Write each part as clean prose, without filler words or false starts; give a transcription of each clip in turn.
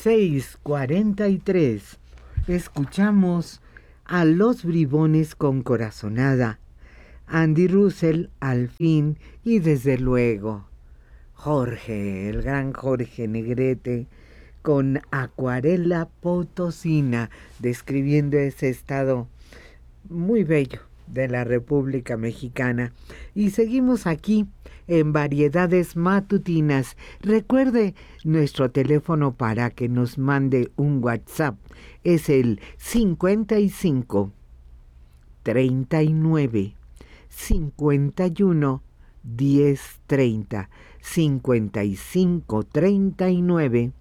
6:43. Escuchamos a Los Bribones con Corazonada, Andy Russell al fin y desde luego Jorge, el gran Jorge Negrete con Acuarela Potosina, describiendo ese estado muy bello de la República Mexicana. Y seguimos aquí en Variedades Matutinas. Recuerde nuestro teléfono para que nos mande un WhatsApp. Es el 55 39 51 10 30. 55 39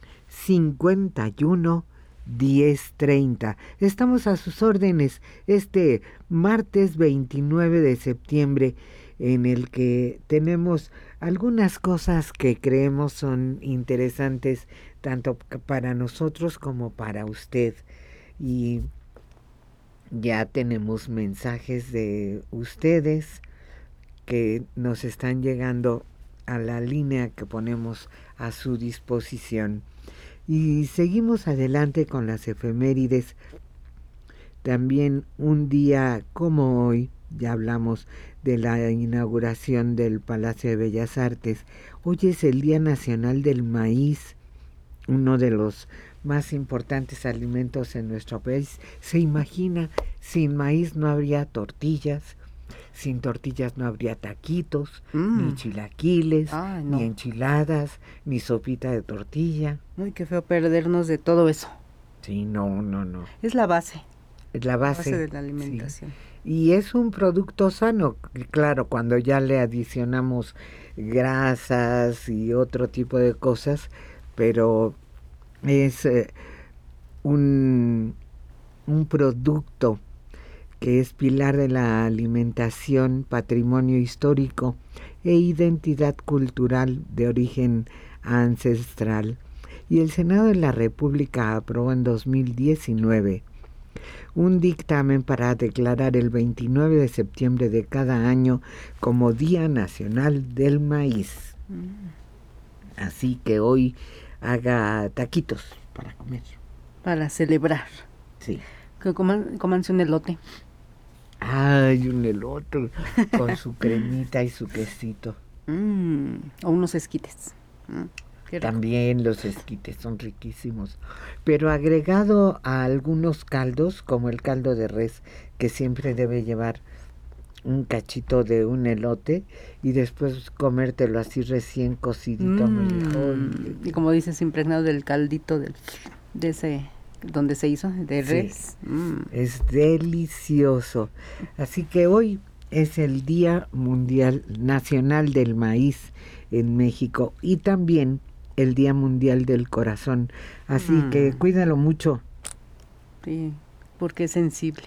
51 10:30. Estamos a sus órdenes este martes 29 de septiembre, en el que tenemos algunas cosas que creemos son interesantes tanto para nosotros como para usted. Y ya tenemos mensajes de ustedes que nos están llegando a la línea que ponemos a su disposición. Y seguimos adelante con las efemérides. También un día como hoy, ya hablamos de la inauguración del Palacio de Bellas Artes. Hoy es el Día Nacional del Maíz, uno de los más importantes alimentos en nuestro país. Se imagina, sin maíz no habría tortillas, sin tortillas no habría taquitos, ni chilaquiles, no, ni enchiladas, ni sopita de tortilla. Uy, qué feo perdernos de todo eso. Sí, no. Es la base. Es la base de la alimentación. Sí. Y es un producto sano, claro, cuando ya le adicionamos grasas y otro tipo de cosas, pero es un producto que es pilar de la alimentación, patrimonio histórico e identidad cultural de origen ancestral. Y el Senado de la República aprobó en 2019 un dictamen para declarar el 29 de septiembre de cada año como Día Nacional del Maíz. Así que hoy haga taquitos para comer. Para celebrar. Sí. Que comanse un elote. Ay, un elote con su cremita y su quesito. O unos esquites. También los esquites son riquísimos. Pero agregado a algunos caldos, como el caldo de res, que siempre debe llevar un cachito de un elote y después comértelo así recién cocidito. Y como dices, impregnado del caldito de ese donde se hizo, de res. Sí, es delicioso. Así que hoy es el Día Mundial Nacional del Maíz en México y también el Día Mundial del Corazón. Así que cuídalo mucho. Sí, porque es sensible.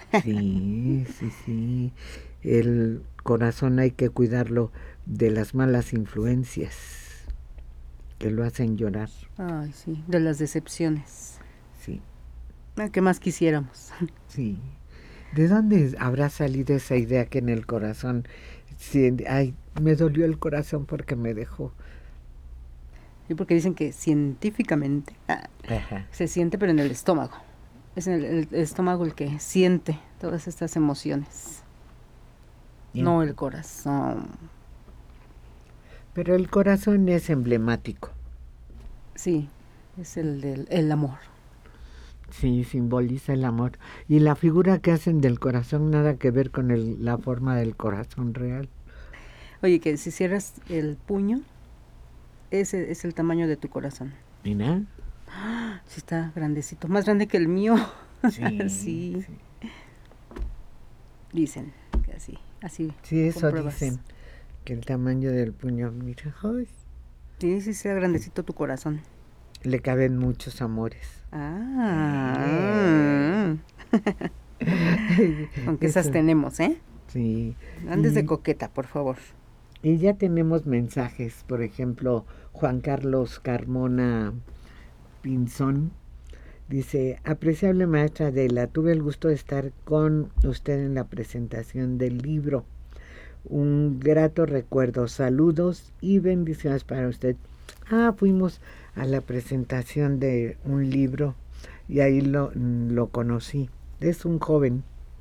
Sí. El corazón hay que cuidarlo de las malas influencias que lo hacen llorar. Ay, sí, de las decepciones. Sí. ¿Qué más quisiéramos? Sí. ¿De dónde habrá salido esa idea que en el corazón, me dolió el corazón porque me dejó? Sí, porque dicen que científicamente se siente, pero en el estómago. Es en el estómago el que siente todas estas emociones. No el corazón. Pero el corazón es emblemático. Sí, es el amor. Sí, simboliza el amor. Y la figura que hacen del corazón nada que ver con la forma del corazón real. Oye, que si cierras el puño, ese es el tamaño de tu corazón. ¿Mira? Sí, está grandecito, más grande que el mío. Sí. Dicen que así. Sí, eso compruebas. Dicen, que el tamaño del puño, mira. Ay. Sí, sea grandecito tu corazón. Le caben muchos amores. Aunque esas tenemos, ¿eh? Sí. Andes de coqueta, por favor. Y ya tenemos mensajes, por ejemplo, Juan Carlos Carmona Pinzón dice: apreciable maestra Adela, tuve el gusto de estar con usted en la presentación del libro. Un grato recuerdo, saludos y bendiciones para usted. Fuimos a la presentación de un libro y ahí lo conocí. Es un joven,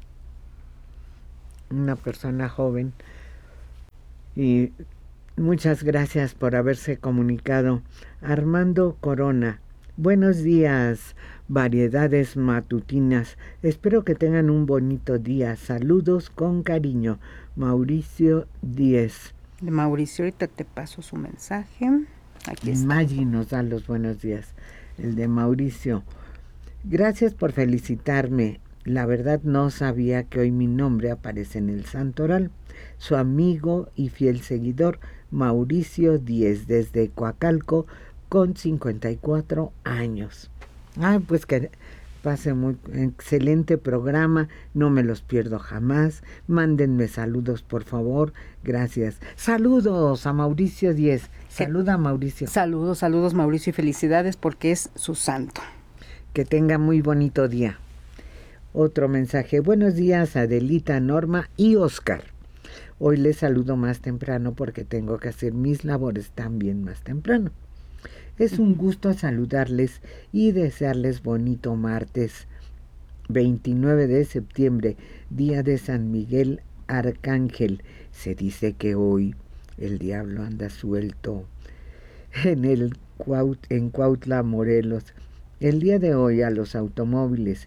una persona joven, y muchas gracias por haberse comunicado. Armando Corona, buenos días, variedades matutinas, espero que tengan un bonito día, saludos con cariño, Mauricio Díez. De Mauricio, ahorita te paso su mensaje. Aquí está. Maggi nos da los buenos días, el de Mauricio. Gracias por felicitarme. La verdad no sabía que hoy mi nombre aparece en el santoral. Su amigo y fiel seguidor, Mauricio Díez, desde Coacalco, con 54 años. Pues que pase muy excelente programa, no me los pierdo jamás. Mándenme saludos, por favor. Gracias. Saludos a Mauricio Díez. Saluda a Mauricio. Saludos Mauricio y felicidades porque es su santo. Que tenga muy bonito día. Otro mensaje. Buenos días, Adelita, Norma y Oscar. Hoy les saludo más temprano porque tengo que hacer mis labores también más temprano. Es un gusto saludarles y desearles bonito martes 29 de septiembre, día de San Miguel Arcángel. Se dice que hoy el diablo anda suelto en Cuautla, Morelos. El día de hoy a los automóviles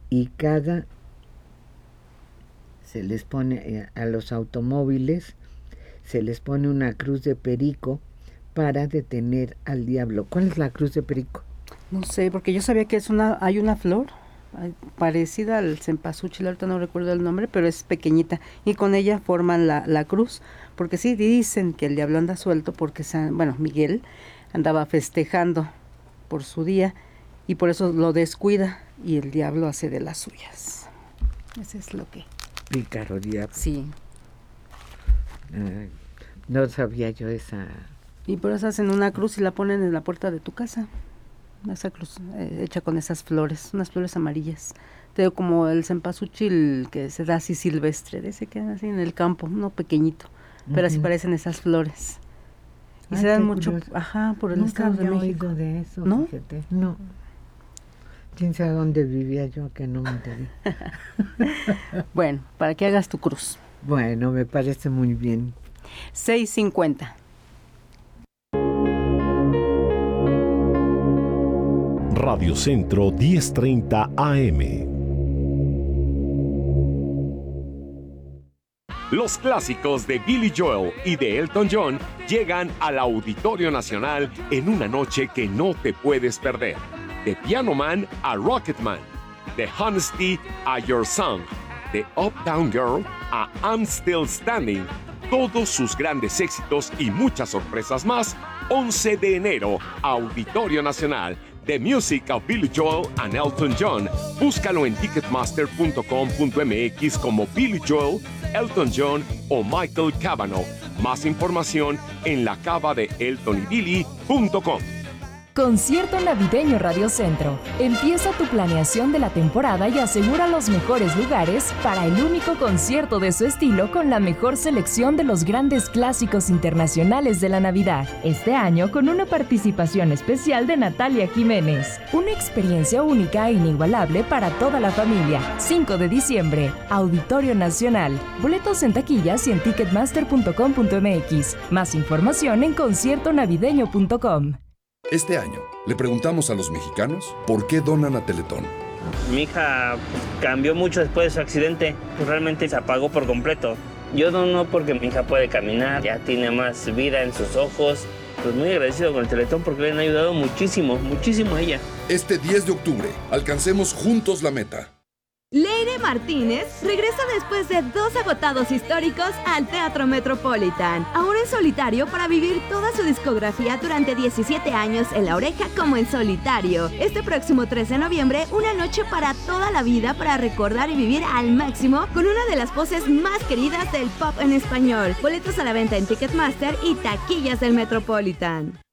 se les pone una cruz de perico para detener al diablo. ¿Cuál es la cruz de perico? No sé, porque yo sabía que hay una flor parecida al cempasúchil, ahorita no recuerdo el nombre, pero es pequeñita, y con ella forman la cruz, porque sí dicen que el diablo anda suelto porque, Miguel andaba festejando por su día, y por eso lo descuida, y el diablo hace de las suyas. Ese es lo que... Pícaro diablo. Sí. No sabía yo esa... Y por eso hacen una cruz y la ponen en la puerta de tu casa. Esa cruz hecha con esas flores, unas flores amarillas. Te digo, como el cempasúchil que se da así silvestre, de ese que dan así en el campo, uno pequeñito, pero así parecen esas flores. Y se dan mucho, por el Nunca Estado de México. Oído de eso, ¿No? Fíjate. No. ¿Quién sabe dónde vivía yo que no me enteré? Bueno, para que hagas tu cruz. Bueno, me parece muy bien. 6:50. Radio Centro 1030 AM. Los clásicos de Billy Joel y de Elton John llegan al Auditorio Nacional en una noche que no te puedes perder. De Piano Man a Rocket Man, de Honesty a Your Song, de Uptown Girl a I'm Still Standing, todos sus grandes éxitos y muchas sorpresas más, 11 de enero, Auditorio Nacional. The Music of Billy Joel and Elton John. Búscalo en ticketmaster.com.mx como Billy Joel, Elton John o Michael Cavanaugh. Más información en lacavadeeltonybilly.com. Concierto navideño Radio Centro. Empieza tu planeación de la temporada y asegura los mejores lugares para el único concierto de su estilo con la mejor selección de los grandes clásicos internacionales de la Navidad. Este año con una participación especial de Natalia Jiménez. Una experiencia única e inigualable para toda la familia. 5 de diciembre, Auditorio Nacional. Boletos en taquillas y en ticketmaster.com.mx. Más información en conciertonavideño.com. Este año, le preguntamos a los mexicanos por qué donan a Teletón. Mi hija cambió mucho después de su accidente, realmente se apagó por completo. Yo dono porque mi hija puede caminar, ya tiene más vida en sus ojos. Pues muy agradecido con el Teletón porque le han ayudado muchísimo, muchísimo a ella. Este 10 de octubre, alcancemos juntos la meta. Leire Martínez regresa después de 2 agotados históricos al Teatro Metropolitan, ahora en solitario para vivir toda su discografía durante 17 años en La Oreja como en solitario. Este próximo 3 de noviembre, una noche para toda la vida para recordar y vivir al máximo con una de las voces más queridas del pop en español. Boletos a la venta en Ticketmaster y taquillas del Metropolitan.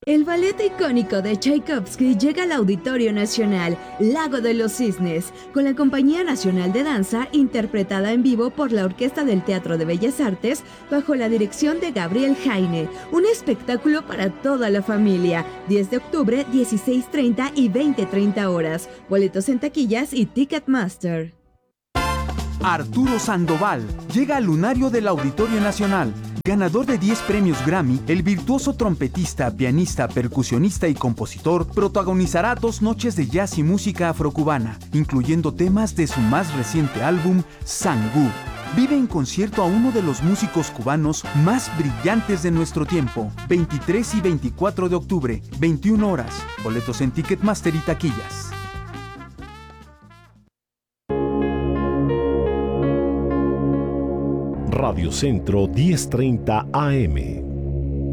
El ballet icónico de Tchaikovsky llega al Auditorio Nacional, Lago de los Cisnes, con la Compañía Nacional de Danza, interpretada en vivo por la Orquesta del Teatro de Bellas Artes, bajo la dirección de Gabriel Jaine. Un espectáculo para toda la familia. 10 de octubre, 16:30 y 20:30 horas. Boletos en taquillas y Ticketmaster. Arturo Sandoval llega al lunario del Auditorio Nacional. Ganador de 10 premios Grammy, el virtuoso trompetista, pianista, percusionista y compositor protagonizará 2 noches de jazz y música afrocubana, incluyendo temas de su más reciente álbum, Sangú. Vive en concierto a uno de los músicos cubanos más brillantes de nuestro tiempo. 23 y 24 de octubre, 21 horas. Boletos en Ticketmaster y taquillas. Radio Centro 1030 AM.